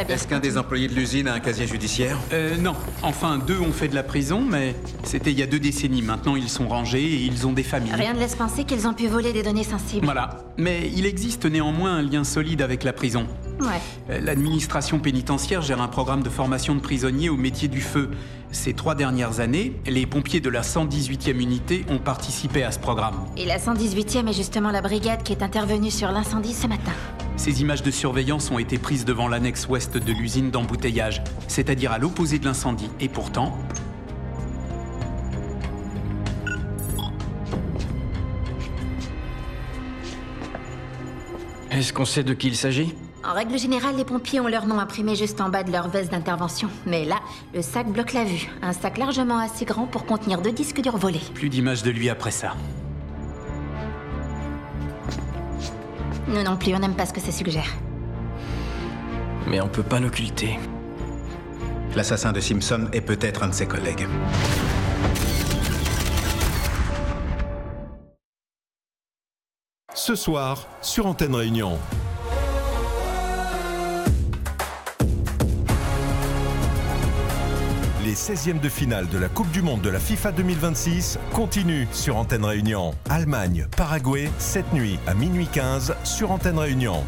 Très bien. Est-ce qu'un des employés de l'usine a un casier judiciaire? Non. Enfin, 2 ont fait de la prison, mais c'était il y a 2 décennies. Maintenant, ils sont rangés et ils ont des familles. Rien ne laisse penser qu'ils ont pu voler des données sensibles. Voilà. Mais il existe néanmoins un lien solide avec la prison. Ouais. L'administration pénitentiaire gère un programme de formation de prisonniers au métier du feu. Ces 3 dernières années, les pompiers de la 118e unité ont participé à ce programme. Et la 118e est justement la brigade qui est intervenue sur l'incendie ce matin. Ces images de surveillance ont été prises devant l'annexe ouest de l'usine d'embouteillage, c'est-à-dire à l'opposé de l'incendie. Et pourtant... Est-ce qu'on sait de qui il s'agit? En règle générale, les pompiers ont leur nom imprimé juste en bas de leur veste d'intervention. Mais là, le sac bloque la vue. Un sac largement assez grand pour contenir 2 disques durs volés. Plus d'images de lui après ça. Nous non plus, on n'aime pas ce que ça suggère. Mais on peut pas l'occulter. L'assassin de Simpson est peut-être un de ses collègues. Ce soir, sur Antenne Réunion. Les 16e de finale de la Coupe du Monde de la FIFA 2026 continuent sur Antenne Réunion. Allemagne, Paraguay, cette nuit à minuit 15 sur Antenne Réunion.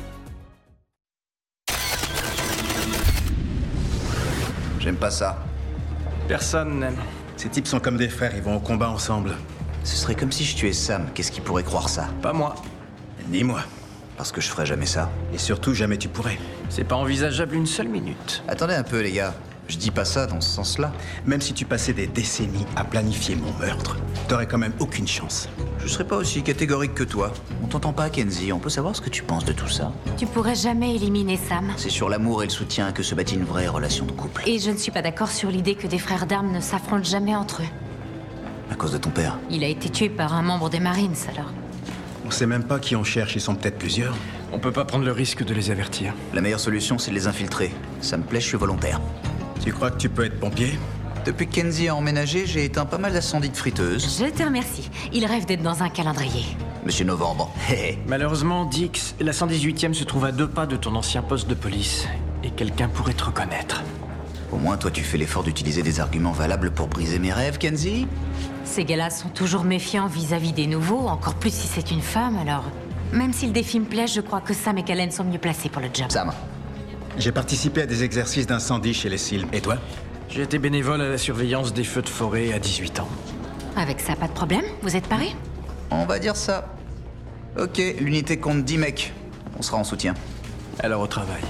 J'aime pas ça. Personne n'aime. Ces types sont comme des frères, ils vont au combat ensemble. Ce serait comme si je tuais Sam. Qu'est-ce qui pourrait croire ça? Pas moi. Ni moi. Parce que je ferais jamais ça. Et surtout, jamais tu pourrais. C'est pas envisageable une seule minute. Attendez un peu, les gars. Je dis pas ça dans ce sens-là. Même si tu passais des décennies à planifier mon meurtre, t'aurais quand même aucune chance. Je serais pas aussi catégorique que toi. On t'entend pas, Kenzie. On peut savoir ce que tu penses de tout ça. Tu pourrais jamais éliminer Sam. C'est sur l'amour et le soutien que se bâtit une vraie relation de couple. Et je ne suis pas d'accord sur l'idée que des frères d'armes ne s'affrontent jamais entre eux. À cause de ton père. Il a été tué par un membre des Marines, alors. On sait même pas qui on cherche, ils sont peut-être plusieurs. On peut pas prendre le risque de les avertir. La meilleure solution, c'est de les infiltrer. Ça me plaît, je suis volontaire. Tu crois que tu peux être pompier? Depuis que Kenzie a emménagé, j'ai éteint pas mal d'incendies de friteuse. Je te remercie. Il rêve d'être dans un calendrier. Monsieur Novembre, hé hé. Malheureusement, Dix, la 118e se trouve à 2 pas de ton ancien poste de police. Et quelqu'un pourrait te reconnaître. Au moins, toi, tu fais l'effort d'utiliser des arguments valables pour briser mes rêves, Kenzie. Ces gars-là sont toujours méfiants vis-à-vis des nouveaux, encore plus si c'est une femme, alors... Même si le défi me plaît, je crois que Sam et Kellen sont mieux placés pour le job. Sam. J'ai participé à des exercices d'incendie chez les Silm. Et toi? J'ai été bénévole à la surveillance des feux de forêt à 18 ans. Avec ça, pas de problème? Vous êtes parés? On va dire ça. Ok, l'unité compte 10 mecs. On sera en soutien. Alors au travail.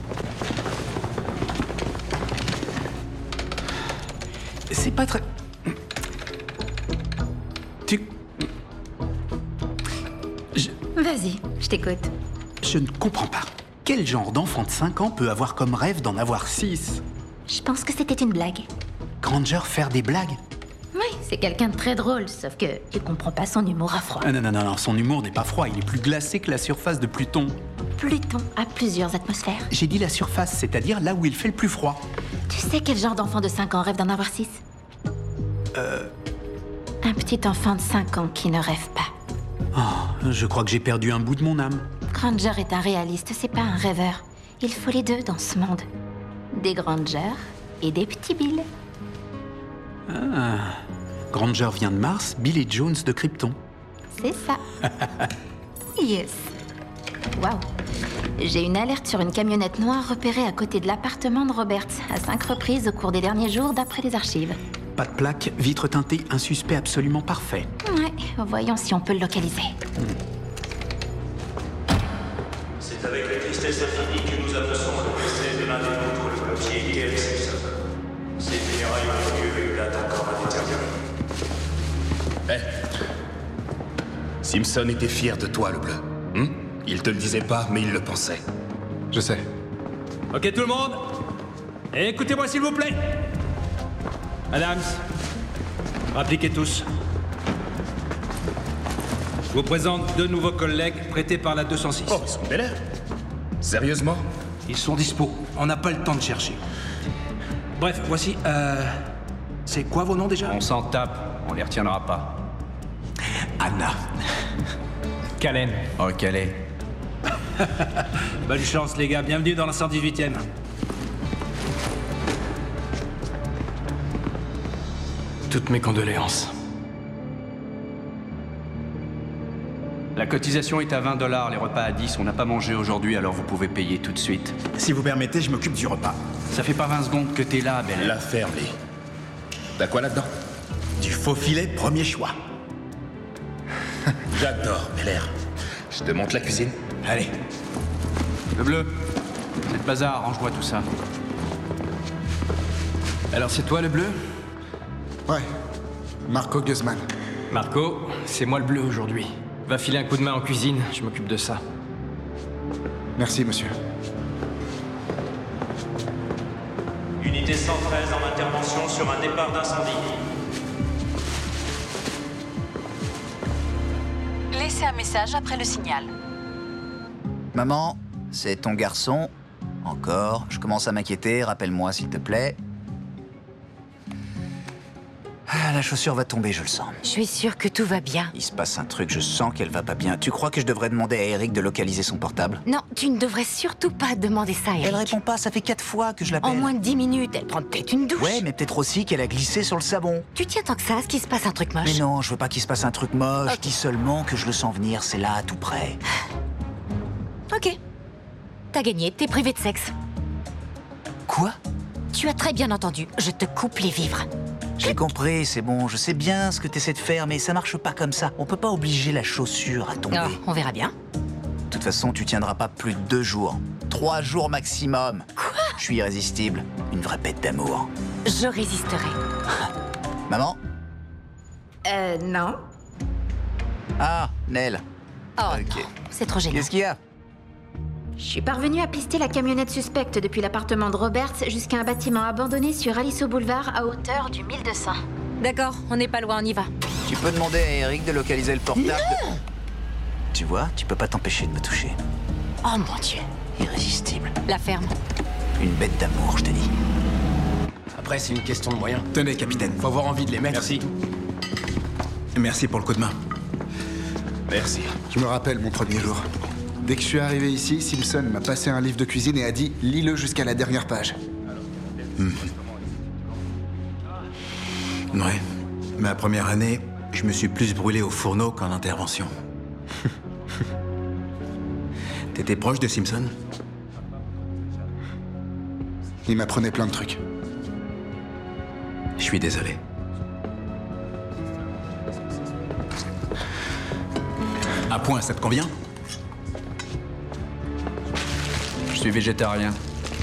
C'est pas très... Tu... Vas-y, je t'écoute. Je ne comprends pas. Quel genre d'enfant de 5 ans peut avoir comme rêve d'en avoir 6? Je pense que c'était une blague. Granger faire des blagues? Oui, c'est quelqu'un de très drôle, sauf que tu comprends pas son humour à froid. Ah non, son humour n'est pas froid, il est plus glacé que la surface de Pluton. Pluton a plusieurs atmosphères. J'ai dit la surface, c'est-à-dire là où il fait le plus froid. Tu sais quel genre d'enfant de 5 ans rêve d'en avoir 6? Un petit enfant de 5 ans qui ne rêve pas. Oh, je crois que j'ai perdu un bout de mon âme. Granger est un réaliste, c'est pas un rêveur. Il faut les deux dans ce monde. Des Granger et des petits Bill. Ah. Granger vient de Mars, Bill et Jones de Krypton. C'est ça. Yes. Waouh. J'ai une alerte sur une camionnette noire repérée à côté de l'appartement de Roberts à 5 reprises au cours des derniers jours d'après les archives. Pas de plaque, vitre teintée, un suspect absolument parfait. Ouais, voyons si on peut le localiser. C'est avec la tristesse infinie que nous annonçons le décès de l'un des nôtres, le pompier Gail Simpson. Ces funérailles ont lieu et une date encore indéterminée. Simpson était fier de toi, le bleu. Il te le disait pas, mais il le pensait. Je sais. Ok tout le monde, écoutez-moi s'il vous plaît. Adams, appliquez tous. Je vous présente 2 nouveaux collègues prêtés par la 206. Oh, ils sont bel air. Sérieusement? Ils sont dispo, on n'a pas le temps de chercher. Bref, voici, c'est quoi vos noms déjà? On s'en tape, on les retiendra pas. Anna. Kalen. Oh, Calais. Bonne chance les gars, bienvenue dans la 118e. Toutes mes condoléances. La cotisation est à 20 $, les repas à 10. On n'a pas mangé aujourd'hui, alors vous pouvez payer tout de suite. Si vous permettez, je m'occupe du repas. Ça fait pas 20 secondes que t'es là, Bel. La ferme, Lee. T'as quoi là-dedans? Du faux filet, premier choix. J'adore, Bel Air. Je te montre la cuisine. Allez. Le bleu. C'est le bazar, arrange-moi tout ça. Alors c'est toi le bleu? Ouais. Marco Guzman. Marco, c'est moi le bleu aujourd'hui. Va filer un coup de main en cuisine, je m'occupe de ça. Merci, monsieur. Unité 113 en intervention sur un départ d'incendie. Laissez un message après le signal. Maman, c'est ton garçon. Encore, je commence à m'inquiéter, rappelle-moi s'il te plaît. Ah, la chaussure va tomber, je le sens. Je suis sûre que tout va bien. Il se passe un truc, je sens qu'elle va pas bien. Tu crois que je devrais demander à Eric de localiser son portable? Non, tu ne devrais surtout pas demander ça, Eric. Elle répond pas, ça fait 4 fois que je l'appelle. En moins de 10 minutes, elle prend peut-être une douche. Ouais, mais peut-être aussi qu'elle a glissé sur le savon. Tu tiens tant que ça à ce qu'il se passe un truc moche? Mais non, je veux pas qu'il se passe un truc moche. Ok. Je dis seulement que je le sens venir, c'est là, tout près. Ok. T'as gagné, t'es privé de sexe. Quoi? Tu as très bien entendu, je te coupe les vivres. J'ai compris, c'est bon, je sais bien ce que t'essaies de faire, mais ça marche pas comme ça. On peut pas obliger la chaussure à tomber. Oh, on verra bien. De toute façon, tu tiendras pas plus de 2 jours. 3 jours maximum. Quoi? Je suis irrésistible. Une vraie bête d'amour. Je résisterai. Maman? Non. Ah, Nell. Oh Ok. non, c'est trop génial. Qu'est-ce qu'il y a? Je suis parvenue à pister la camionnette suspecte depuis l'appartement de Roberts jusqu'à un bâtiment abandonné sur Alice Boulevard à hauteur du 1200. D'accord, on n'est pas loin, on y va. Tu peux demander à Eric de localiser le portable de... Tu vois, tu peux pas t'empêcher de me toucher. Oh mon Dieu. Irrésistible. La ferme. Une bête d'amour, je te dis. Après, c'est une question de moyens. Tenez, capitaine. Faut avoir envie de les mettre. Merci. Merci pour le coup de main. Merci. Je me rappelle mon premier jour. Dès que je suis arrivé ici, Simpson m'a passé un livre de cuisine et a dit « Lis-le jusqu'à la dernière page ». Ouais. Ma première année, je me suis plus brûlé au fourneau qu'en intervention. T'étais proche de Simpson? Il m'apprenait plein de trucs. Je suis désolé. À point, ça te convient? Je suis végétarien.